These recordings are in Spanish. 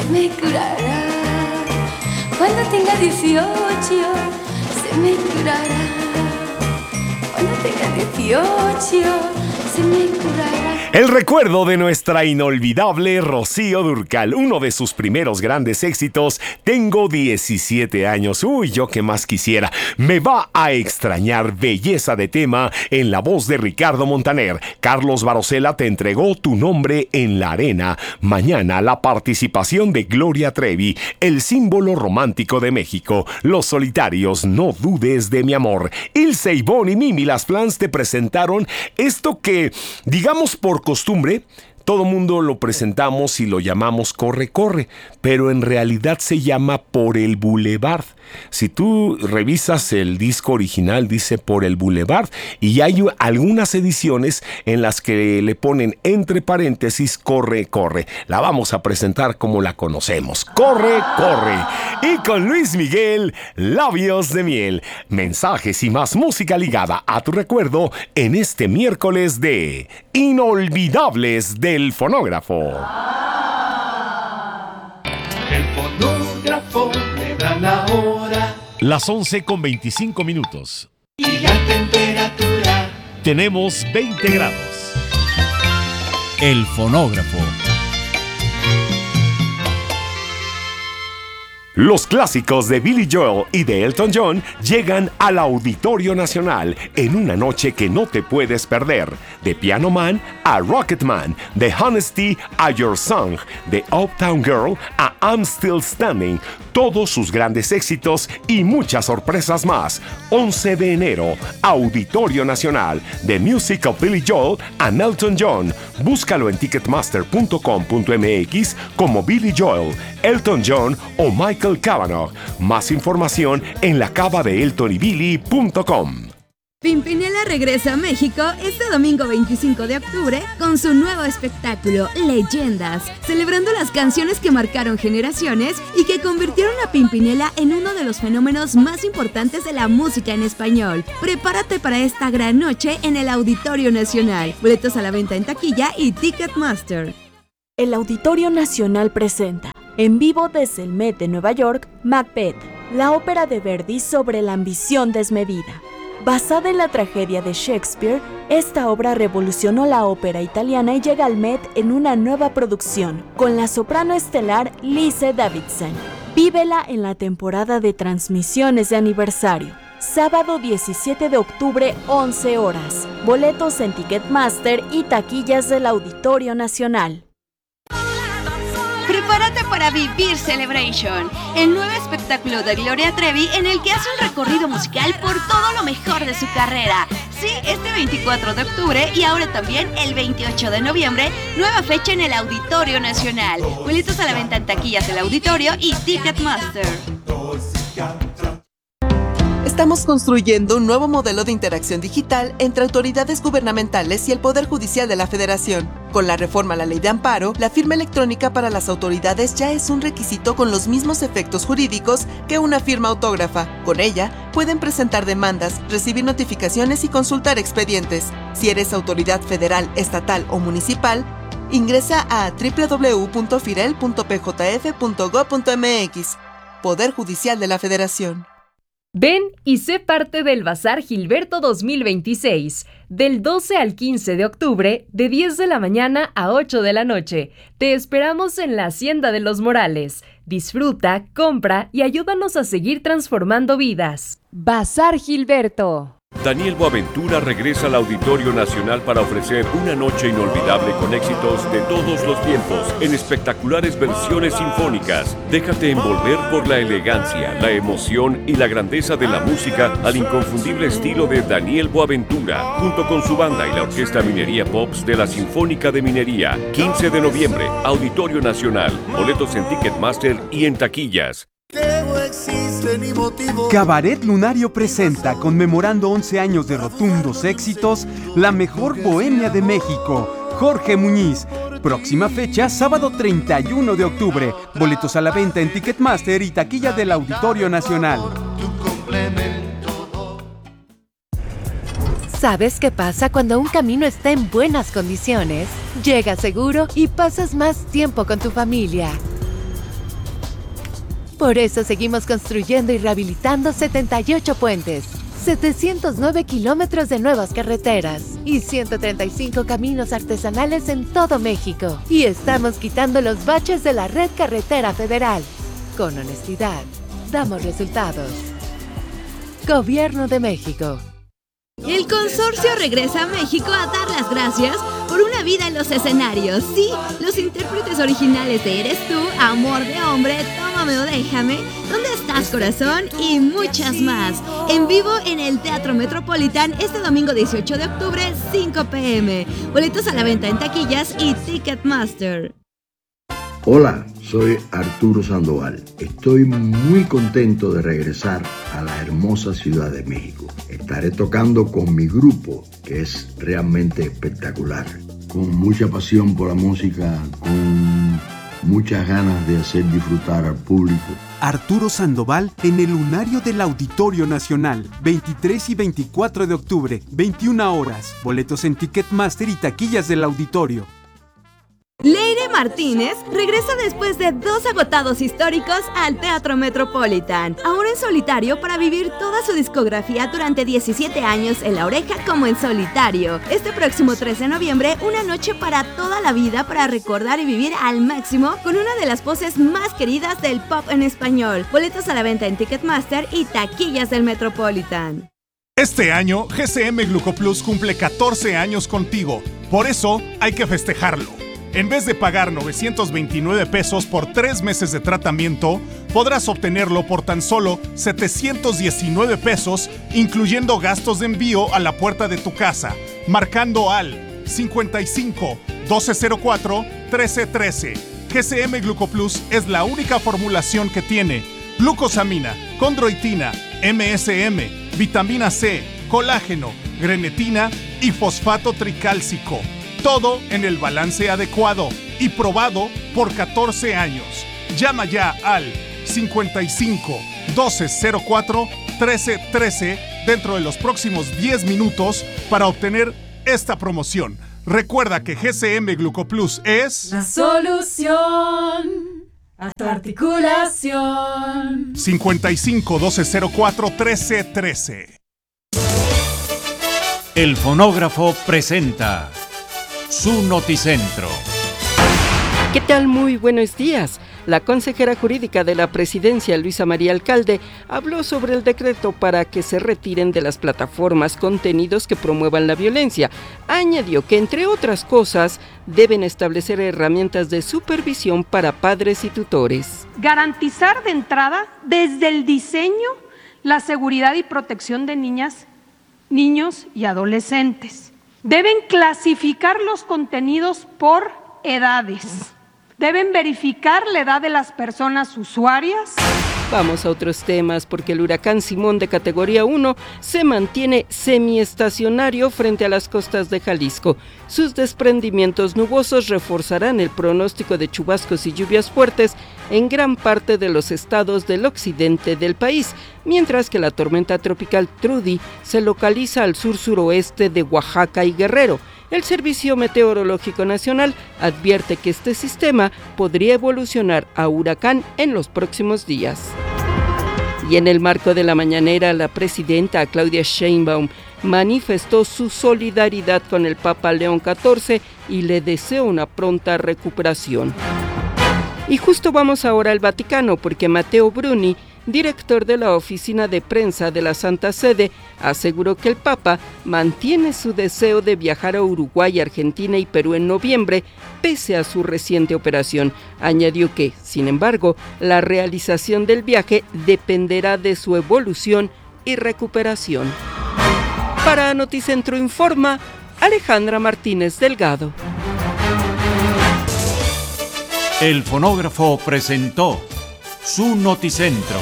se me curará. Cuando tenga 18, se me curará. Cuando tenga 18, se me curará. El recuerdo de nuestra inolvidable Rocío Dúrcal, uno de sus primeros grandes éxitos, Tengo 17 años. Uy, yo qué más quisiera. Me va a extrañar, belleza de tema en la voz de Ricardo Montaner. Carlos Barosela te entregó Tu nombre en la arena. Mañana la participación de Gloria Trevi, el símbolo romántico de México. Los Solitarios, No dudes de mi amor. Ilse Ivonne y Mimi Las Flans te presentaron esto que, digamos por costumbre, todo mundo lo presentamos y lo llamamos Corre, corre, pero en realidad se llama Por el Boulevard. Si tú revisas el disco original, dice Por el Boulevard, y hay algunas ediciones en las que le ponen entre paréntesis Corre, corre. La vamos a presentar como la conocemos, Corre, corre. Y con Luis Miguel, Labios de miel. Mensajes y más música ligada a tu recuerdo en este miércoles de Inolvidables del Fonógrafo. El fonógrafo me da la hora. Las 11:25. Y la temperatura. Tenemos 20 grados. El fonógrafo. Los clásicos de Billy Joel y de Elton John llegan al Auditorio Nacional en una noche que no te puedes perder. De Piano Man a Rocket Man, de Honesty a Your Song, de Uptown Girl a I'm Still Standing, todos sus grandes éxitos y muchas sorpresas más. 11 de enero, Auditorio Nacional, The Music of Billy Joel and Elton John. Búscalo en ticketmaster.com.mx como Billy Joel, Elton John o Michael Cavanaugh. Más información en lacabadeeltonybilly.com. Pimpinela regresa a México este domingo 25 de octubre con su nuevo espectáculo Leyendas, celebrando las canciones que marcaron generaciones y que convirtieron a Pimpinela en uno de los fenómenos más importantes de la música en español. Prepárate para esta gran noche en el Auditorio Nacional. Boletos a la venta en taquilla y Ticketmaster. El Auditorio Nacional presenta, en vivo desde el Met de Nueva York, Macbeth, la ópera de Verdi sobre la ambición desmedida. Basada en la tragedia de Shakespeare, esta obra revolucionó la ópera italiana y llega al Met en una nueva producción, con la soprano estelar Lise Davidson. Vívela en la temporada de transmisiones de aniversario. Sábado 17 de octubre, 11 horas. Boletos en Ticketmaster y taquillas del Auditorio Nacional. Prepárate para vivir Celebration, el nuevo espectáculo de Gloria Trevi en el que hace un recorrido musical por todo lo mejor de su carrera. Sí, este 24 de octubre y ahora también el 28 de noviembre, nueva fecha en el Auditorio Nacional. Boletos a la venta en taquillas del Auditorio y Ticketmaster. Estamos construyendo un nuevo modelo de interacción digital entre autoridades gubernamentales y el Poder Judicial de la Federación. Con la reforma a la Ley de Amparo, la firma electrónica para las autoridades ya es un requisito con los mismos efectos jurídicos que una firma autógrafa. Con ella, pueden presentar demandas, recibir notificaciones y consultar expedientes. Si eres autoridad federal, estatal o municipal, ingresa a www.firel.pjf.gov.mx. Poder Judicial de la Federación. Ven y sé parte del Bazar Gilberto 2026, del 12 al 15 de octubre, de 10 de la mañana a 8 de la noche. Te esperamos en la Hacienda de los Morales. Disfruta, compra y ayúdanos a seguir transformando vidas. Bazar Gilberto. Daniel Boaventura regresa al Auditorio Nacional para ofrecer una noche inolvidable con éxitos de todos los tiempos en espectaculares versiones sinfónicas. Déjate envolver por la elegancia, la emoción y la grandeza de la música al inconfundible estilo de Daniel Boaventura, junto con su banda y la Orquesta Minería Pops de la Sinfónica de Minería. 15 de noviembre, Auditorio Nacional. Boletos en Ticketmaster y en taquillas. Cabaret Lunario presenta, conmemorando 11 años de rotundos éxitos, la mejor bohemia de México, Jorge Muñiz. Próxima fecha, sábado 31 de octubre. Boletos a la venta en Ticketmaster y taquilla del Auditorio Nacional. ¿Sabes qué pasa cuando un camino está en buenas condiciones? Llegas seguro y pasas más tiempo con tu familia. Por eso seguimos construyendo y rehabilitando 78 puentes, 709 kilómetros de nuevas carreteras y 135 caminos artesanales en todo México. Y estamos quitando los baches de la red carretera federal. Con honestidad, damos resultados. Gobierno de México. El consorcio regresa a México a dar las gracias por una vida en los escenarios. Sí, los intérpretes originales de Eres Tú, Amor de Hombre, Tómame o Déjame, ¿Dónde estás, corazón? Y muchas más. En vivo en el Teatro Metropolitan este domingo 18 de octubre, 5 p.m. Boletos a la venta en taquillas y Ticketmaster. Hola, soy Arturo Sandoval. Estoy muy contento de regresar a la hermosa Ciudad de México. Estaré tocando con mi grupo, que es realmente espectacular. Con mucha pasión por la música, con muchas ganas de hacer disfrutar al público. Arturo Sandoval en el Lunario del Auditorio Nacional, 23 y 24 de octubre, 21 horas. Boletos en Ticketmaster y taquillas del auditorio. Leire Martínez regresa después de 2 agotados históricos al Teatro Metropolitan, ahora en solitario para vivir toda su discografía durante 17 años en La Oreja como en solitario. Este próximo 3 de noviembre, una noche para toda la vida para recordar y vivir al máximo con una de las voces más queridas del pop en español. Boletos a la venta en Ticketmaster y taquillas del Metropolitan. Este año, GCM Glucoplus cumple 14 años contigo. Por eso, hay que festejarlo. En vez de pagar 929 pesos por 3 meses de tratamiento, podrás obtenerlo por tan solo 719 pesos, incluyendo gastos de envío a la puerta de tu casa, marcando al 55 1204 1313. GCM Glucoplus es la única formulación que tiene glucosamina, condroitina, MSM, vitamina C, colágeno, grenetina y fosfato tricálcico. Todo en el balance adecuado y probado por 14 años. Llama ya al 55 1204 1313 dentro de los próximos 10 minutos para obtener esta promoción. Recuerda que GCM Glucoplus es la solución a tu articulación. 55 1204 1313. El Fonógrafo presenta su Noticentro. ¿Qué tal? Muy buenos días. La consejera jurídica de la Presidencia, Luisa María Alcalde, habló sobre el decreto para que se retiren de las plataformas contenidos que promuevan la violencia. Añadió que, entre otras cosas, deben establecer herramientas de supervisión para padres y tutores. Garantizar de entrada, desde el diseño, la seguridad y protección de niñas, niños y adolescentes. Deben clasificar los contenidos por edades. Deben verificar la edad de las personas usuarias. Vamos a otros temas, porque el huracán Simón de categoría 1 se mantiene semiestacionario frente a las costas de Jalisco. Sus desprendimientos nubosos reforzarán el pronóstico de chubascos y lluvias fuertes en gran parte de los estados del occidente del país, mientras que la tormenta tropical Trudy se localiza al sur-suroeste de Oaxaca y Guerrero. El Servicio Meteorológico Nacional advierte que este sistema podría evolucionar a huracán en los próximos días. Y en el marco de la mañanera, la presidenta Claudia Sheinbaum manifestó su solidaridad con el Papa León XIV y le deseó una pronta recuperación. Y justo vamos ahora al Vaticano, porque Matteo Bruni, director de la oficina de prensa de la Santa Sede, aseguró que el Papa mantiene su deseo de viajar a Uruguay, Argentina y Perú en noviembre, pese a su reciente operación. Añadió que, sin embargo, la realización del viaje dependerá de su evolución y recuperación. Para Noticentro Informa, Alejandra Martínez Delgado. El Fonógrafo presentó su Noticentro.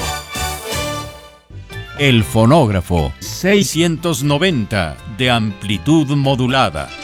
El Fonógrafo 690 de amplitud modulada.